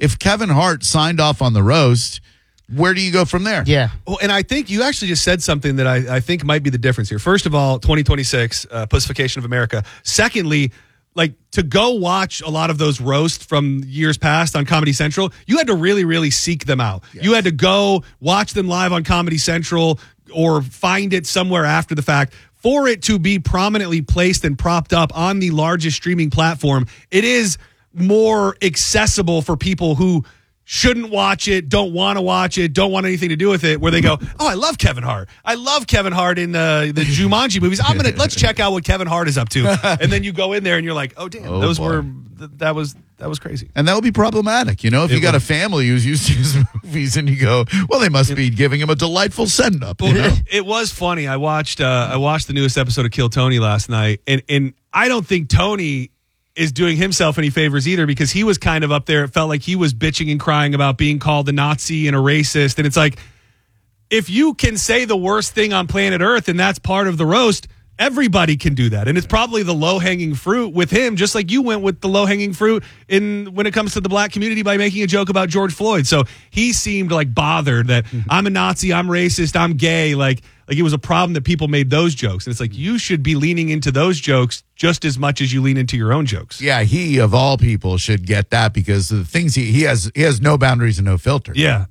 if Kevin Hart signed off on the roast, where do you go from there? Yeah. Well, and I think you actually just said something that I think might be the difference here. First of all, 2026, Pussification of America. Secondly, like to go watch a lot of those roasts from years past on Comedy Central, you had to really, really seek them out. Yes. You had to go watch them live on Comedy Central or find it somewhere after the fact. For it to be prominently placed and propped up on the largest streaming platform, it is more accessible for people who shouldn't watch it, don't want to watch it, don't want anything to do with it, where they go, oh, I love Kevin Hart. I love Kevin Hart in the Jumanji movies. Let's check out what Kevin Hart is up to. And then you go in there and you're like, oh, damn, that was crazy. And that would be problematic, if you got a family who's used to his movies and you go, well, they must be giving him a delightful send-up. It was funny. I watched the newest episode of Kill Tony last night, and I don't think Tony is doing himself any favors either, because he was kind of up there. It felt like he was bitching and crying about being called a Nazi and a racist. And it's like, if you can say the worst thing on planet Earth and that's part of the roast, everybody can do that. And it's probably the low-hanging fruit with him, just like you went with the low-hanging fruit when it comes to the black community by making a joke about George Floyd. So he seemed like bothered that I'm a Nazi, I'm racist, I'm gay. Like it was a problem that people made those jokes. And it's like, you should be leaning into those jokes just as much as you lean into your own jokes. Yeah, he of all people should get that, because the things he has no boundaries and no filter. Yeah.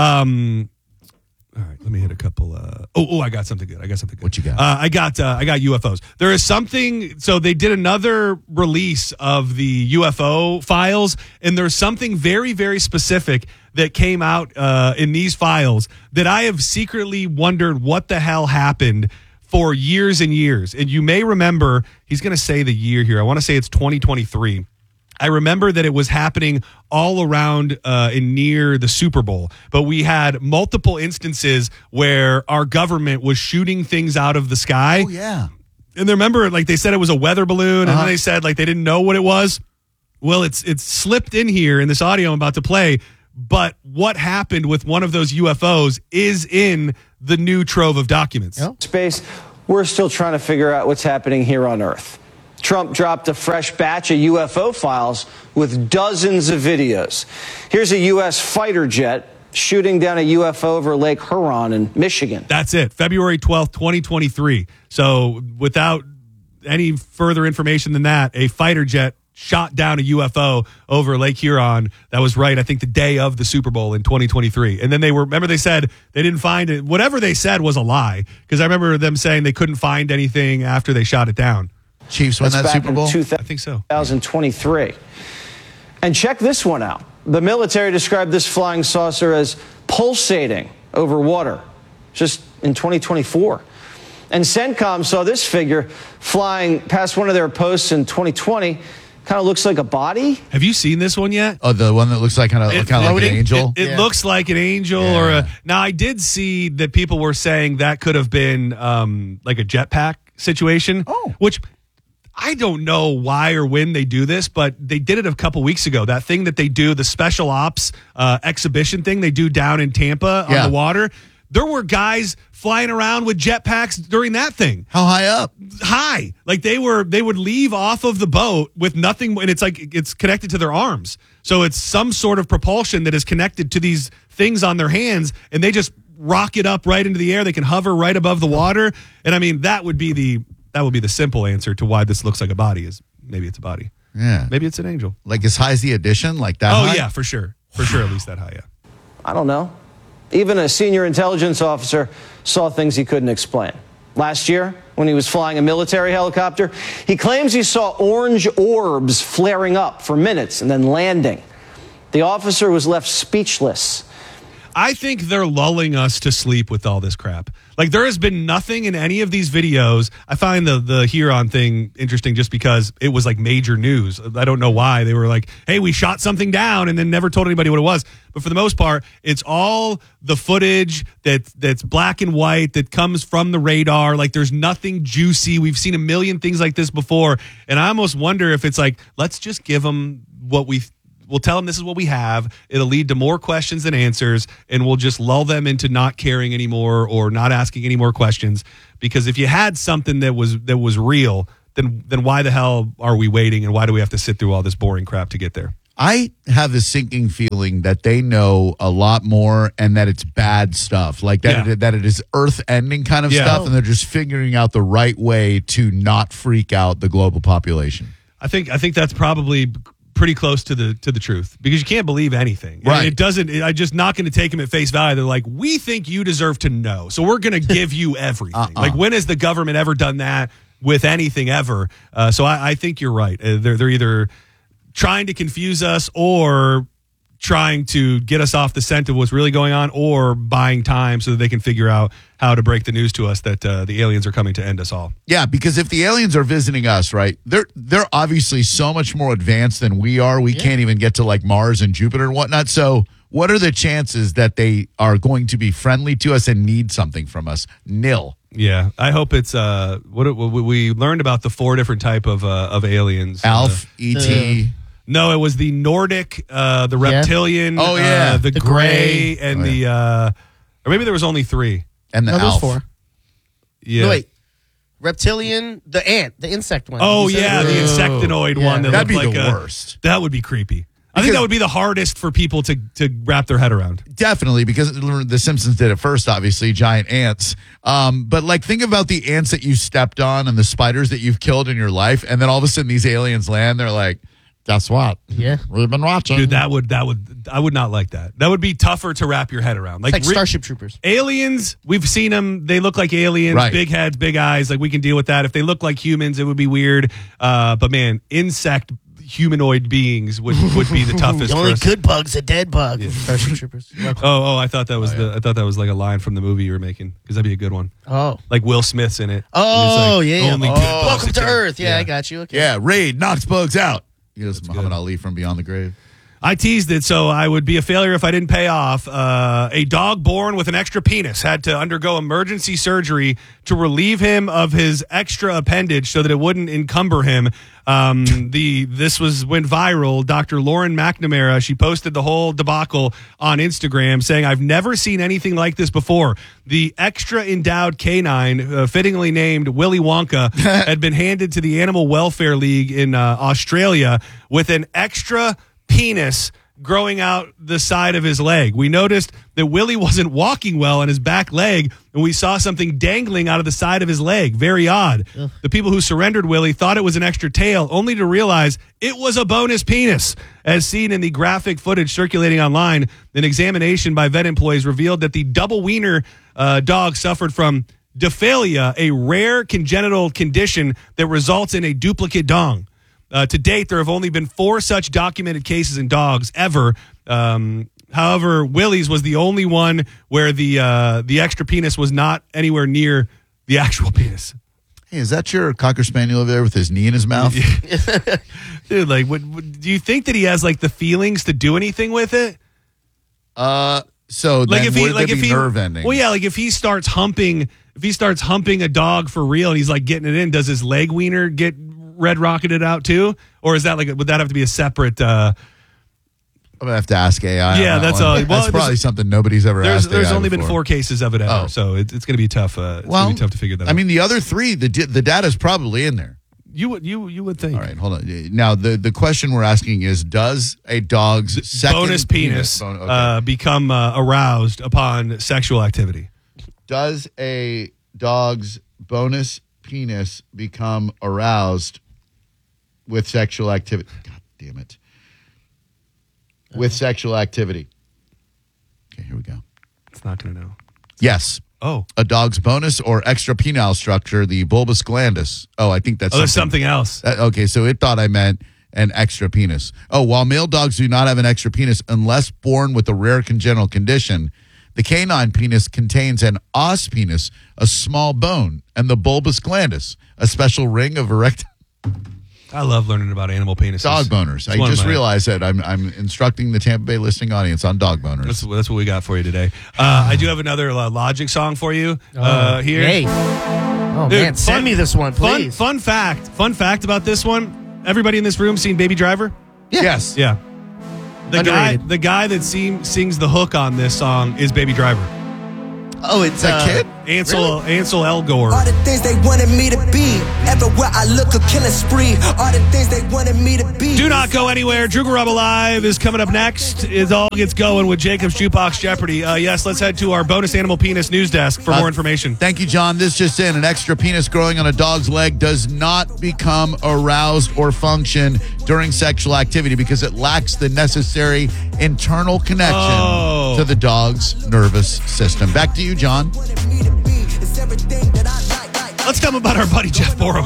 All right, let me hit a couple. I got something good. What you got? I got UFOs. There is something. So they did another release of the UFO files, and there's something very, very specific that came out in these files that I have secretly wondered what the hell happened for years and years. And you may remember, he's going to say the year here. I want to say it's 2023. I remember that it was happening all around and near the Super Bowl, but we had multiple instances where our government was shooting things out of the sky. Oh, yeah. And remember, like they said it was a weather balloon, and then they said like they didn't know what it was. Well, it's slipped in here in this audio I'm about to play, but what happened with one of those UFOs is in the new trove of documents. Yep. Space, we're still trying to figure out what's happening here on Earth. Trump dropped a fresh batch of UFO files with dozens of videos. Here's a U.S. fighter jet shooting down a UFO over Lake Huron in Michigan. That's it, February 12th, 2023. So without any further information than that, a fighter jet shot down a UFO over Lake Huron. That was right, I think, the day of the Super Bowl in 2023. And then they said they didn't find it. Whatever they said was a lie, because I remember them saying they couldn't find anything after they shot it down. Chiefs win that Super Bowl? I think so. 2023. And check this one out. The military described this flying saucer as pulsating over water just in 2024. And CENTCOM saw this figure flying past one of their posts in 2020. Kind of looks like a body. Have you seen this one yet? Oh, the one that looks like kind of like an angel? It looks like an angel. Now, I did see that people were saying that could have been like a jetpack situation, which I don't know why or when they do this, but they did it a couple weeks ago. That thing that they do, the special ops exhibition thing they do down in Tampa on the water. There were guys flying around with jetpacks during that thing. How high up? High. Like they would leave off of the boat with nothing, and it's like it's connected to their arms. So it's some sort of propulsion that is connected to these things on their hands, and they just rocket up right into the air. They can hover right above the water. And I mean, that would be the simple answer to why this looks like a body. Is maybe it's a body. Yeah. Maybe it's an angel. Like as high as the Edition? Like that high? Oh, yeah, for sure. For sure, at least that high, yeah. I don't know. Even a senior intelligence officer saw things he couldn't explain. Last year, when he was flying a military helicopter, he claims he saw orange orbs flaring up for minutes and then landing. The officer was left speechless. I think they're lulling us to sleep with all this crap. Like, there has been nothing in any of these videos. I find the Huron thing interesting just because it was like major news. I don't know why. They were like, hey, we shot something down, and then never told anybody what it was. But for the most part, it's all the footage that's black and white that comes from the radar. Like, there's nothing juicy. We've seen a million things like this before. And I almost wonder if it's like, let's just give them what we'll tell them this is what we have. It'll lead to more questions than answers, and we'll just lull them into not caring anymore or not asking any more questions. Because if you had something that was real, then why the hell are we waiting, and why do we have to sit through all this boring crap to get there? I have the sinking feeling that they know a lot more and that it's bad stuff, like that it is earth-ending kind of stuff, and they're just figuring out the right way to not freak out the global population. I think that's probably pretty close to the truth, because you can't believe anything. Right. And it doesn't. I'm just not going to take them at face value. They're like, we think you deserve to know, so we're going to give you everything. Like, when has the government ever done that with anything ever? So I think you're right. They're either trying to confuse us or trying to get us off the scent of what's really going on, or buying time so that they can figure out how to break the news to us that the aliens are coming to end us all. Yeah, because if the aliens are visiting us, right, they're obviously so much more advanced than we are. We can't even get to like Mars and Jupiter and whatnot. So what are the chances that they are going to be friendly to us and need something from us? Nil. Yeah, I hope it's what we learned about the 4 different type of aliens. Alf, E.T. No, it was the Nordic, the reptilian, the gray, and or maybe there was only 3. And the there's Alf. 4. Yeah. No, wait. Reptilian, the ant, the insect one. Oh, You said yeah, it? the insectoid one. That That'd looked be like the worst. That would be creepy. I think that would be the hardest for people to wrap their head around. Definitely, because The Simpsons did it first, obviously, giant ants. But like, think about the ants that you stepped on and the spiders that you've killed in your life, and then all of a sudden these aliens land. They're like, guess what? Yeah. We've been watching. Dude, I would not like that. That would be tougher to wrap your head around. It's like Starship Troopers. Aliens, we've seen them. They look like aliens, Right. Big heads, big eyes. Like, we can deal with that. If they look like humans, it would be weird. But man, insect humanoid beings would be the toughest. The only for us. good bug's a dead bug. Starship Troopers. Oh, I thought that was I thought that was like a line from the movie you were making, because that'd be a good one. Oh. Like Will Smith's in it. Oh, And it's like, yeah. only good bugs Welcome to can- Earth. Yeah, I got you. Okay. Yeah, Raid knocks bugs out. He goes That's Muhammad good. Ali from Beyond the Grave. I teased it, so I would be a failure if I didn't pay off. A dog born with an extra penis had to undergo emergency surgery to relieve him of his extra appendage so that it wouldn't encumber him. This went viral. Dr. Lauren McNamara, she posted the whole debacle on Instagram, saying, "I've never seen anything like this before. The extra endowed canine, fittingly named Willy Wonka, had been handed to the Animal Welfare League in Australia with an extra penis growing out the side of his leg. We noticed that Willie wasn't walking well on his back leg, and we saw something dangling out of the side of his leg. Very odd. Ugh. The people who surrendered Willie thought it was an extra tail, only to realize it was a bonus penis. As seen in the graphic footage circulating online, an examination by vet employees revealed that the double wiener dog suffered from diphalia, a rare congenital condition that results in a duplicate dong. To date, there have only been 4 such documented cases in dogs ever. However, Willie's was the only one where the extra penis was not anywhere near the actual penis. Hey, is that your Cocker Spaniel over there with his knee in his mouth? Dude, like, do you think that he has like the feelings to do anything with it? So Like, then would there be nerve ending? Well, yeah, like if he starts humping a dog for real and he's like getting it in, does his leg wiener get red rocketed out too, or is that would that have to be a separate? I'm gonna have to ask AI. Yeah, on that that's one. all. Well, That's probably something nobody's ever asked. There's AI only been before. 4 cases of it ever, so it's going to be tough. It's going to be tough to figure that out. I mean, the other 3, the data's probably in there. You would think. All right, hold on. Now, the question we're asking is: does a dog's second bonus penis okay. become aroused upon sexual activity? Does a dog's bonus penis become aroused with sexual activity? God damn it. With sexual activity. Okay, here we go. It's not going to know. Yes. Oh. A dog's bonus or extra penile structure, the bulbus glandus. Oh, I think that's there's something else. Okay, so it thought I meant an extra penis. Oh, while male dogs do not have an extra penis unless born with a rare congenital condition, the canine penis contains an os penis, a small bone, and the bulbus glandus, a special ring of erect. I love learning about animal penises. Dog boners. I just realized that I'm instructing the Tampa Bay listening audience on dog boners. That's what we got for you today. I do have another Logic song for you here. Hey. Oh, Dude, man. Send me this one, please. Fun fact about this one. Everybody in this room seen Baby Driver? Yeah. Yes. Yeah. The Underrated. guy that sings the hook on this song is Baby Driver. Oh, it's that kid? Ansel Elgort. All the things they wanted me to be. Everywhere I look, a killing spree. All the things they wanted me to be. Do not go anywhere. Drew Garabo Live is coming up next. It all gets going with Jacob's Jukebox Jeopardy. Yes, let's head to our bonus animal penis news desk for more information. Thank you, John. This just in. An extra penis growing on a dog's leg does not become aroused or function during sexual activity because it lacks the necessary internal connection to the dog's nervous system. Back to you, John. Let's tell them about our buddy Jeff Borum.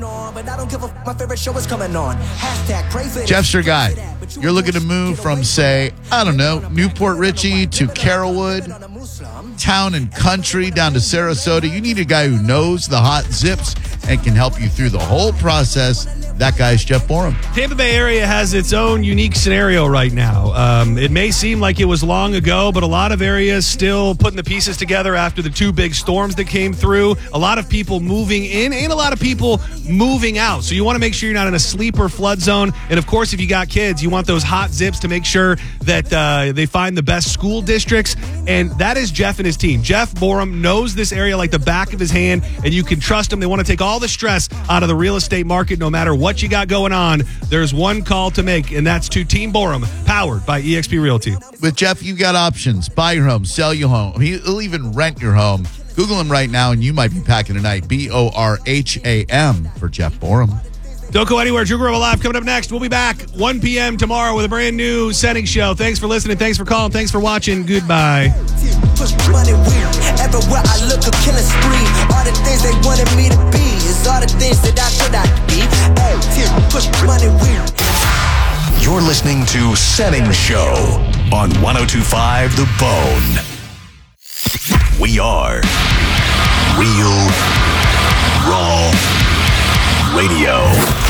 Jeff's your guy. You're looking to move from, say, I don't know, Newport Richie to Carrollwood, town and country down to Sarasota. You need a guy who knows the hot zips and can help you through the whole process. That guy's Jeff Borum. Tampa Bay area has its own unique scenario right now. It may seem like it was long ago, but a lot of areas still putting the pieces together after the two big storms that came through. A lot of people moving in and a lot of people moving out. So you want to make sure you're not in a sleeper flood zone. And of course, if you got kids, you want those hot zips to make sure that they find the best school districts. And that is Jeff and his team. Jeff Borum knows this area like the back of his hand, and you can trust him. They want to take all the stress out of the real estate market no matter what you got going on. There's one call to make, and that's to Team Borum, powered by eXp Realty. With Jeff, you've got options. Buy your home, sell your home. He'll even rent your home. Google him right now, and you might be packing tonight. BORHAM for Jeff Borum. Don't go anywhere. Drew Garabo Live coming up next. We'll be back 1 p.m. tomorrow with a brand new setting show. Thanks for listening. Thanks for calling. Thanks for watching. Goodbye. Push money weird. Everywhere I look, a killing spree. All the things they wanted me to be is all the things that I could not be. Push money weird. You're listening to Setting Show on 102.5 The Bone. We are Real Raw Radio.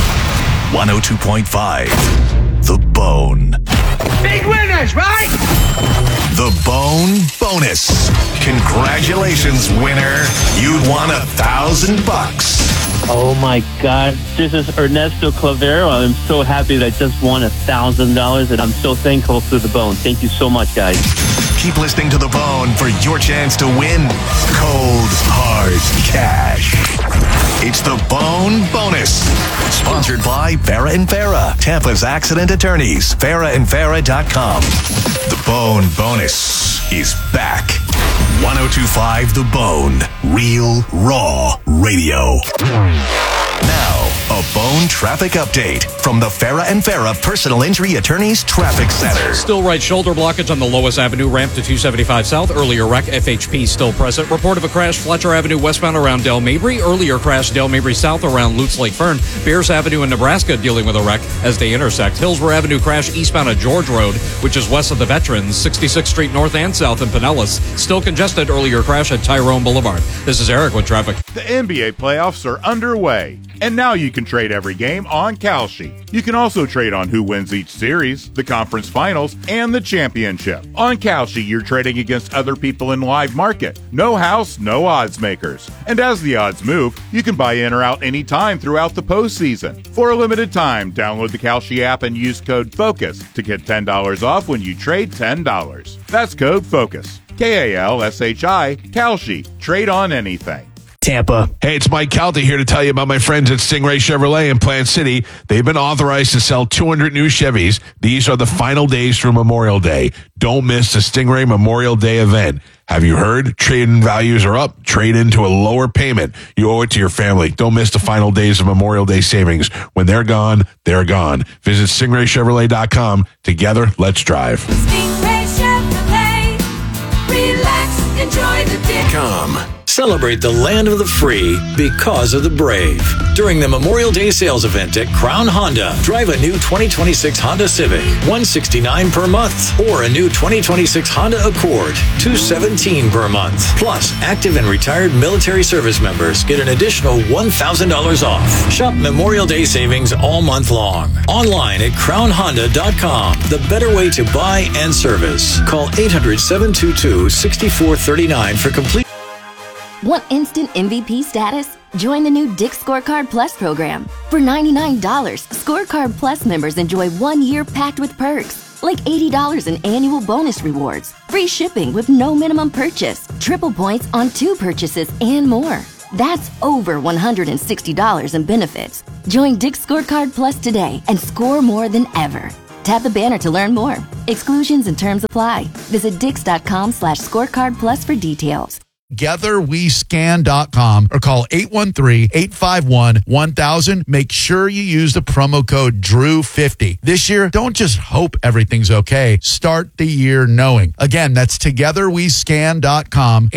102.5 The Bone. Big winners, right? The Bone Bonus. Congratulations, winner. You'd won $1,000. Oh my God. This is Ernesto Clavero. I'm so happy that I just won $1,000 and I'm so thankful to The Bone. Thank you so much, guys. Keep listening to The Bone for your chance to win cold, hard cash. It's The Bone Bonus. Sponsored by Farah & Farah, Tampa's accident attorneys. FarahandFarah.com. The Bone Bonus is back. 102.5 The Bone. Real Raw Radio. Now, a Bone traffic update from the Farah & Farah Personal Injury Attorneys Traffic Center. Still right shoulder blockage on the Lois Avenue ramp to 275 South. Earlier wreck, FHP still present. Report of a crash, Fletcher Avenue westbound around Del Mabry. Earlier crash, Del Mabry South around Lutz Lake Fern. Bears Avenue in Nebraska dealing with a wreck as they intersect. Hillsborough Avenue crash eastbound at George Road, which is west of the Veterans. 66th Street north and south in Pinellas. Still congested. Earlier crash at Tyrone Boulevard. This is Eric with traffic. The NBA playoffs are underway, and now you can trade every game on Kalshi. You can also trade on who wins each series, the conference finals, and the championship. On Kalshi, you're trading against other people in live market. No house, no odds makers. And as the odds move, you can buy in or out anytime throughout the postseason. For a limited time, download the Kalshi app and use code FOCUS to get $10 off when you trade $10. That's code FOCUS. Kalshi, Kalshi. Trade on anything. Tampa. Hey, it's Mike Calta here to tell you about my friends at Stingray Chevrolet in Plant City. They've been authorized to sell 200 new Chevys. These are the final days through Memorial Day. Don't miss the Stingray Memorial Day event. Have you heard? Trade-in values are up. Trade into a lower payment. You owe it to your family. Don't miss the final days of Memorial Day savings. When they're gone, they're gone. Visit StingrayChevrolet.com. Together, let's drive. Stingray Chevrolet. Relax, enjoy the day. Come. Celebrate the land of the free because of the brave. During the Memorial Day sales event at Crown Honda, drive a new 2026 Honda Civic, $169 per month, or a new 2026 Honda Accord, $217 per month. Plus, active and retired military service members get an additional $1,000 off. Shop Memorial Day savings all month long. Online at crownhonda.com. The better way to buy and service. Call 800-722-6439 for complete. Want instant MVP status? Join the new Dick's Scorecard Plus program. For $99, Scorecard Plus members enjoy 1 year packed with perks, like $80 in annual bonus rewards, free shipping with no minimum purchase, triple points on 2 purchases and more. That's over $160 in benefits. Join Dick's Scorecard Plus today and score more than ever. Tap the banner to learn more. Exclusions and terms apply. Visit dix.com/scorecard plus for details. TogetherWeScan.com or call 813-851-1000. Make sure you use the promo code DREW50. This year, don't just hope everything's okay. Start the year knowing. Again, that's TogetherWeScan.com,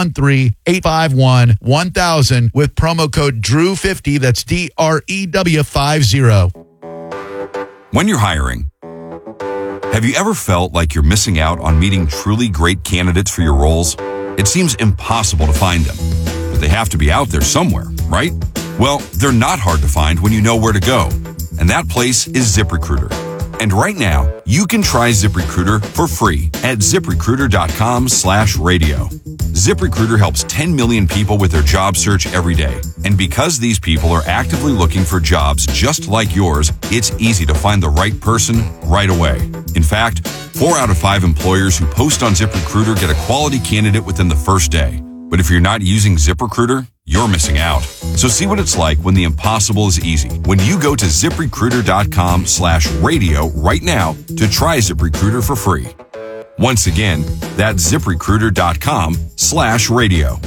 813-851-1000 with promo code DREW50. That's DREW50. When you're hiring, have you ever felt like you're missing out on meeting truly great candidates for your roles? It seems impossible to find them, but they have to be out there somewhere, right? Well, they're not hard to find when you know where to go, and that place is ZipRecruiter. And right now, you can try ZipRecruiter for free at ZipRecruiter.com/radio. ZipRecruiter helps 10 million people with their job search every day. And because these people are actively looking for jobs just like yours, it's easy to find the right person right away. In fact, 4 out of 5 employers who post on ZipRecruiter get a quality candidate within the first day. But if you're not using ZipRecruiter, you're missing out. So see what it's like when the impossible is easy. When you go to ZipRecruiter.com/radio right now to try ZipRecruiter for free. Once again, that's ZipRecruiter.com/radio.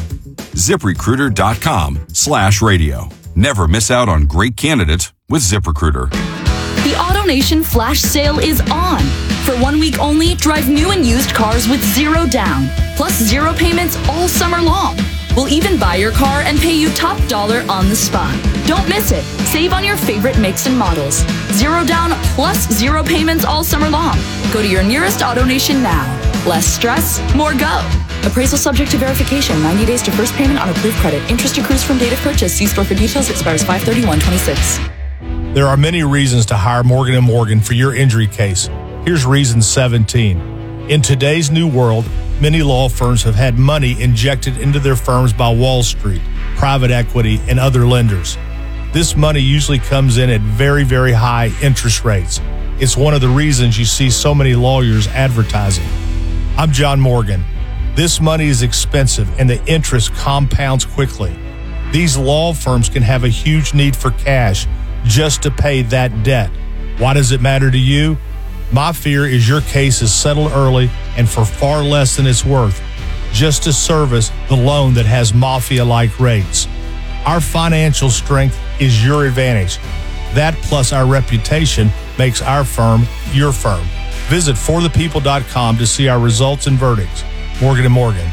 ZipRecruiter.com/radio. Never miss out on great candidates with ZipRecruiter. The AutoNation flash sale is on. For 1 week only, drive new and used cars with 0 down, plus 0 payments all summer long. We'll even buy your car and pay you top dollar on the spot. Don't miss it. Save on your favorite makes and models. 0 down plus 0 payments all summer long. Go to your nearest AutoNation now. Less stress, more go. Appraisal subject to verification. 90 days to first payment on approved credit. Interest accrues from date of purchase. See store for details. Expires 5/31/26. There are many reasons to hire Morgan & Morgan for your injury case. Here's reason 17. In today's new world, many law firms have had money injected into their firms by Wall Street, private equity, and other lenders. This money usually comes in at very, very high interest rates. It's one of the reasons you see so many lawyers advertising. I'm John Morgan. This money is expensive and the interest compounds quickly. These law firms can have a huge need for cash just to pay that debt. Why does it matter to you? My fear is your case is settled early and for far less than it's worth, just to service the loan that has mafia-like rates. Our financial strength is your advantage. That plus our reputation makes our firm your firm. Visit forthepeople.com to see our results and verdicts. Morgan & Morgan,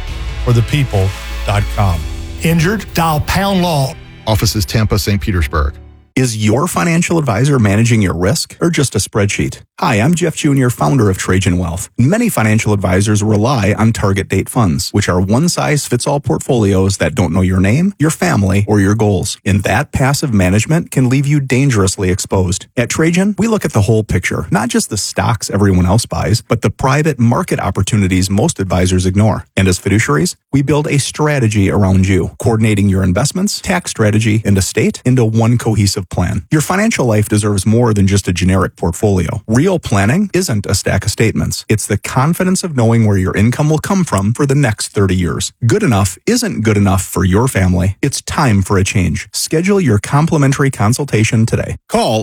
forthepeople.com. Injured? Dial pound law. Offices Tampa, St. Petersburg. Is your financial advisor managing your risk or just a spreadsheet? Hi, I'm Jeff Jr., founder of Trajan Wealth. Many financial advisors rely on target date funds, which are one-size-fits-all portfolios that don't know your name, your family, or your goals. And that passive management can leave you dangerously exposed. At Trajan, we look at the whole picture, not just the stocks everyone else buys, but the private market opportunities most advisors ignore. And as fiduciaries, we build a strategy around you, coordinating your investments, tax strategy, and estate into one cohesive plan. Your financial life deserves more than just a generic portfolio. Real planning isn't a stack of statements. It's the confidence of knowing where your income will come from for the next 30 years. Good enough isn't good enough for your family. It's time for a change. Schedule your complimentary consultation today. Call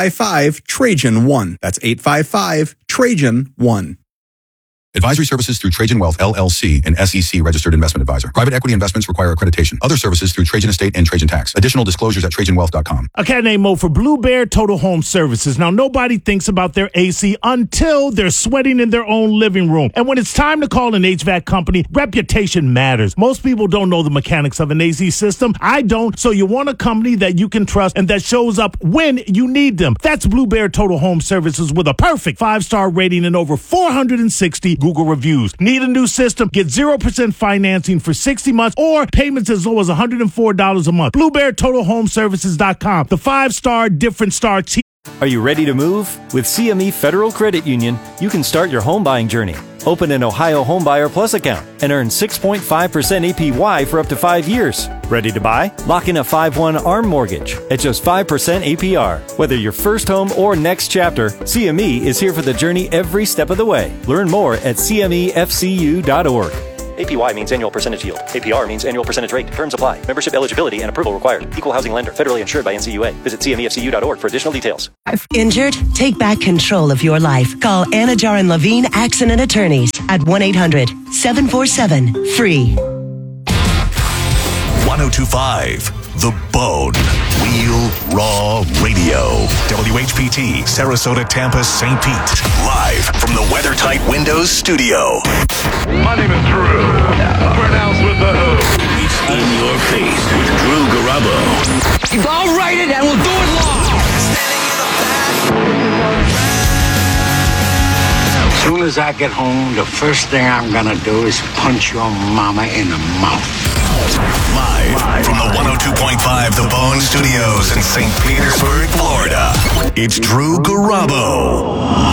855-TRAJAN-1. That's 855-TRAJAN-1. Advisory services through Trajan Wealth, LLC, an SEC registered investment advisor. Private equity investments require accreditation. Other services through Trajan Estate and Trajan Tax. Additional disclosures at TrajanWealth.com. A cat named Mo for Blue Bear Total Home Services. Now, nobody thinks about their AC until they're sweating in their own living room. And when it's time to call an HVAC company, reputation matters. Most people don't know the mechanics of an AC system. I don't. So you want a company that you can trust and that shows up when you need them. That's Blue Bear Total Home Services with a perfect 5-star rating and over 460 Google reviews. Need a new system? Get 0% financing for 60 months or payments as low as $104 a month. BlueBearTotalHomeServices.com. The 5-star different star team. Are you ready to move? With CME Federal Credit Union, you can start your home buying journey. Open an Ohio Homebuyer Plus account and earn 6.5% APY for up to 5 years. Ready to buy? Lock in a 5/1 ARM mortgage at just 5% APR. Whether your first home or next chapter, CME is here for the journey every step of the way. Learn more at CMEFCU.org. APY means annual percentage yield. APR means annual percentage rate. Terms apply. Membership eligibility and approval required. Equal housing lender. Federally insured by NCUA. Visit cmefcu.org for additional details. Injured? Take back control of your life. Call Anajar and Levine Accident Attorneys at 1-800-747-FREE. 1025 The Bone. Real Raw Radio. WHPT, Sarasota, Tampa, St. Pete. Live from the WeatherTight Windows studio. My name is Drew. Pronounced with the who. It's In Your Face with Drew Garabo. I'll write it and we'll do it live. As soon as I get home, the first thing I'm gonna do is punch your mama in the mouth. Live from the 102.5 The Bone Studios in St. Petersburg, Florida. It's Drew Garabo.